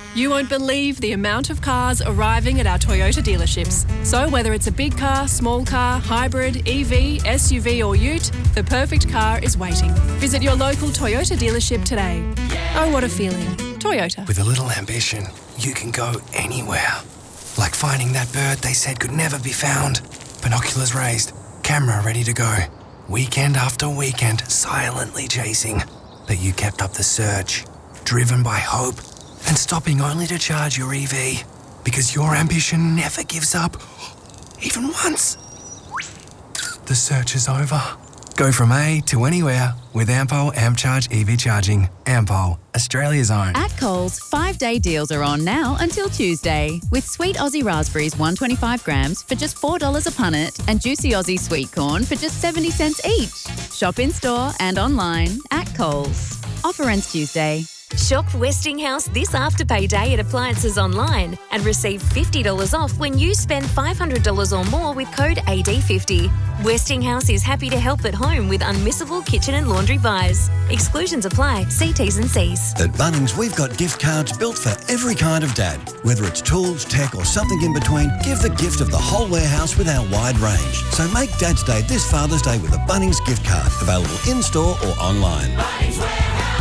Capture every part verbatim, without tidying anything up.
You won't believe the amount of cars arriving at our Toyota dealerships. So whether it's a big car, small car, hybrid, E V, S U V or ute, the perfect car is waiting. Visit your local Toyota dealership today. Oh, what a feeling. Toyota. With a little ambition, you can go anywhere. Like finding that bird they said could never be found. Binoculars raised, camera ready to go. Weekend after weekend, silently chasing. But you kept up the search, driven by hope, and stopping only to charge your E V. Because your ambition never gives up, even once. The search is over. Go from A to anywhere with Ampol AmpCharge E V charging. Ampol, Australia's own. At Coles, five-day deals are on now until Tuesday. With sweet Aussie raspberries one hundred twenty-five grams for just four dollars a punnet and juicy Aussie sweet corn for just seventy cents each. Shop in-store and online at Coles. Offer ends Tuesday. Shop Westinghouse this Afterpay Day at Appliances Online and receive fifty dollars off when you spend five hundred dollars or more with code A D fifty. Westinghouse is happy to help at home with unmissable kitchen and laundry buys. Exclusions apply. See T's and C's. At Bunnings, we've got gift cards built for every kind of dad. Whether it's tools, tech or something in between, give the gift of the whole warehouse with our wide range. So make Dad's Day this Father's Day with a Bunnings gift card. Available in-store or online. Bunnings Warehouse.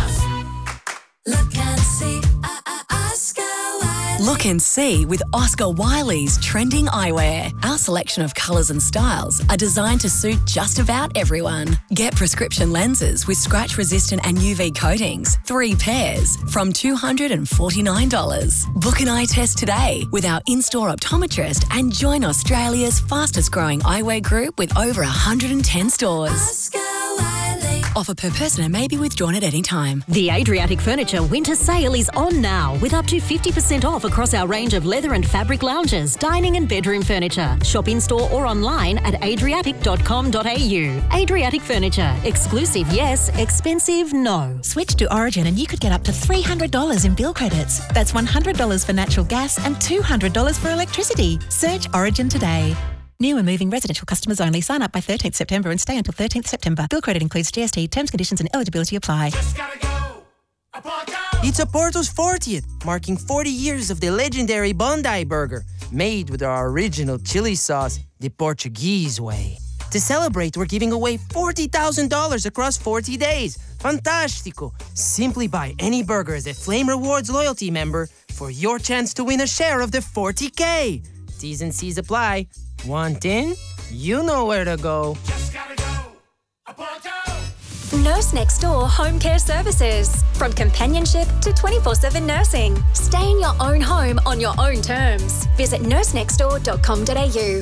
Look and see, uh, uh, Oscar Wiley. Look and see with Oscar Wiley's trending eyewear. Our selection of colours and styles are designed to suit just about everyone. Get prescription lenses with scratch-resistant and U V coatings, three pairs, from two hundred forty-nine dollars. Book an eye test today with our in-store optometrist and join Australia's fastest-growing eyewear group with over one hundred ten stores. Oscar Wiley. Offer per person and may be withdrawn at any time. The Adriatic Furniture Winter Sale is on now with up to fifty percent off across our range of leather and fabric lounges, dining and bedroom furniture. Shop in-store or online at adriatic dot com dot a u. Adriatic Furniture. Exclusive, yes. Expensive, no. Switch to Origin and you could get up to three hundred dollars in bill credits. That's one hundred dollars for natural gas and two hundred dollars for electricity. Search Origin today. New and moving residential customers only. Sign up by thirteenth September and stay until thirteenth September. Bill credit includes G S T. Terms, conditions and eligibility apply. Just gotta go. A Porto. It's Oporto's fortieth, marking forty years of the legendary Bondi Burger, made with our original chili sauce, the Portuguese way. To celebrate, we're giving away forty thousand dollars across forty days. Fantastico! Simply buy any burger as a Flame Rewards loyalty member for your chance to win a share of the forty K. T's and C's apply. Want in? You know where to go. Just gotta go. A Porto. Nurse Next Door Home Care Services. From companionship to twenty-four seven nursing. Stay in your own home on your own terms. Visit nurse next door dot com dot a u.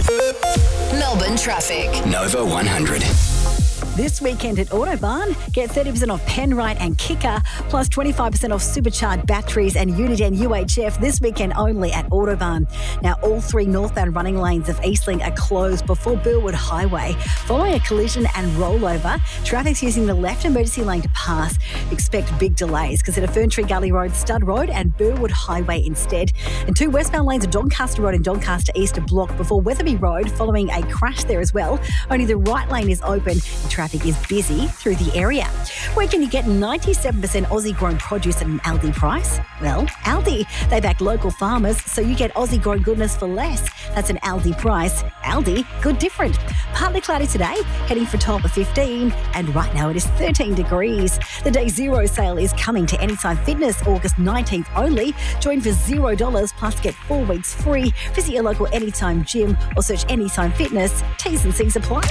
Melbourne traffic. Nova one hundred. This weekend at Autobarn, get thirty percent off Penrite and Kicker, plus twenty-five percent off supercharged batteries and Uniden U H F this weekend only at Autobarn. Now, all three northbound running lanes of Eastlink are closed before Burwood Highway. Following a collision and rollover, traffic's using the left emergency lane to pass. Expect big delays. Consider Ferntree Gully Road, Stud Road and Burwood Highway instead. And two westbound lanes of Doncaster Road and Doncaster East are blocked before Weatherby Road following a crash there as well. Only the right lane is open and traffic is busy through the area. Where can you get ninety-seven percent Aussie grown produce at an Aldi price? Well, Aldi. They back local farmers, so you get Aussie grown goodness for less. That's an Aldi price. Aldi, good different. Partly cloudy today, heading for a top of fifteen, and right now it is thirteen degrees. The Day Zero sale is coming to Anytime Fitness August nineteenth only. Join for zero dollars plus get four weeks free. Visit your local Anytime gym or search Anytime Fitness. T's and C's apply.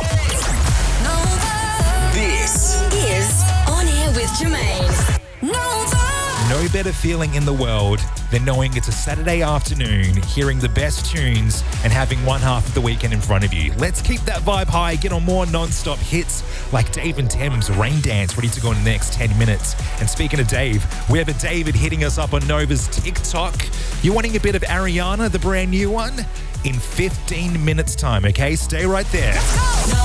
This is On Air with Jermaine. Nova. No better feeling in the world than knowing it's a Saturday afternoon, hearing the best tunes and having one half of the weekend in front of you. Let's keep that vibe high, get on more non-stop hits like Dave and Thames Rain Dance, ready to go in the next ten minutes. And speaking of Dave, we have a David hitting us up on Nova's TikTok. You wanting a bit of Ariana, the brand new one? In fifteen minutes time, okay? Stay right there.